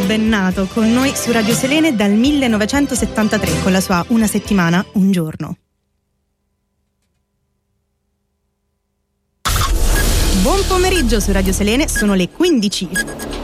bennato con noi su Radio Selene dal 1973 con la sua Una settimana, un giorno. Buon pomeriggio su Radio Selene, sono le 15.